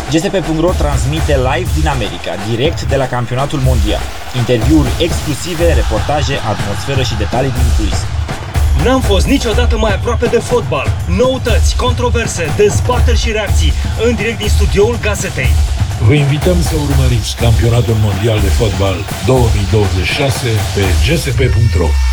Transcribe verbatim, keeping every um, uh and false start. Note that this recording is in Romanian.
G S P punct ro transmite live din America, direct de la campionatul mondial. Interviuri exclusive, reportaje, atmosferă și detalii din culise. N-am fost niciodată mai aproape de fotbal. Noutăți, controverse, dezbateri și reacții în direct din studioul Gazetei. Vă invităm să urmăriți campionatul mondial de fotbal două mii douăzeci și șase pe G S P punct ro.